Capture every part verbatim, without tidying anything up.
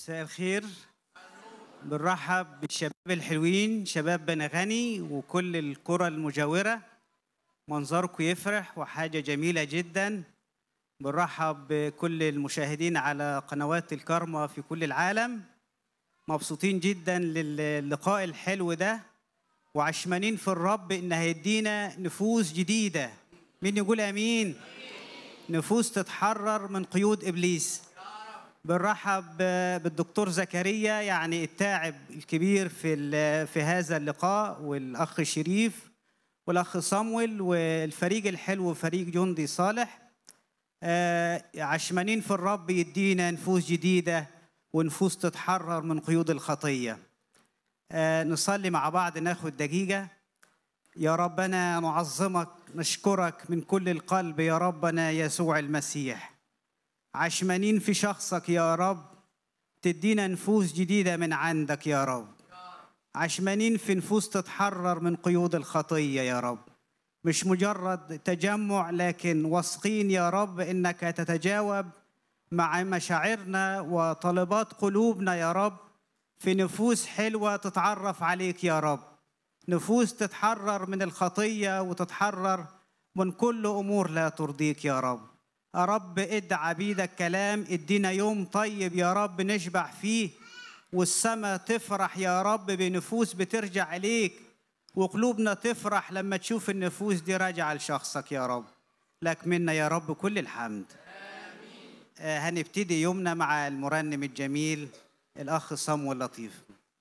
مساء الخير. بنرحب بالشباب الحلوين، شباب بني غني وكل القرى المجاورة. منظركم يفرح وحاجة جميلة جدا. بنرحب بكل المشاهدين على قنوات الكرمة في كل العالم. مبسوطين جدا للقاء الحلو ده، وعشمانين في الرب إن هيدينا نفوس جديدة. مين يقول آمين؟ نفوس تتحرر من قيود إبليس. بنرحب بالدكتور زكريا، يعني التاعب الكبير في في هذا اللقاء، والأخ شريف والأخ صامويل والفريق الحلو فريق جندي صالح. عشمانين في الرب يدينا نفوس جديدة ونفوس تتحرر من قيود الخطية. نصلي مع بعض، ناخد دقيقة. يا ربنا نعظمك، نشكرك من كل القلب يا ربنا يسوع المسيح. عشمانين في شخصك يا رب، تدينا نفوس جديدة من عندك يا رب. عشمانين في نفوس تتحرر من قيود الخطية يا رب. مش مجرد تجمع، لكن واثقين يا رب إنك تتجاوب مع مشاعرنا وطلبات قلوبنا يا رب، في نفوس حلوة تتعرف عليك يا رب. نفوس تتحرر من الخطية وتتحرر من كل أمور لا ترضيك يا رب. يا رب ادع عبيدك كلام، ادينا يوم طيب يا رب نشبع فيه، والسماء تفرح يا رب بنفوس بترجع إليك، وقلوبنا تفرح لما تشوف النفوس دي راجعة لشخصك يا رب. لك منا يا رب كل الحمد. آمين. آه هنبتدي يومنا مع المرنم الجميل الأخ صامويل لطيف.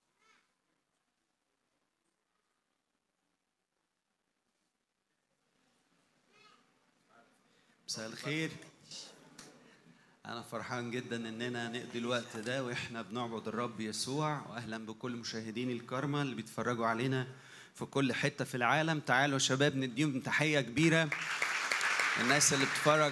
مساء الخير. أنا فرحان جدا إننا نقضي الوقت ده وإحنا بنعبد الرب يسوع. وأهلا بكل مشاهدين الكرمة اللي بيتفرجوا علينا في كل حتة في العالم. تعالوا شباب نديهم تحية كبيرة. الناس اللي بتتفرج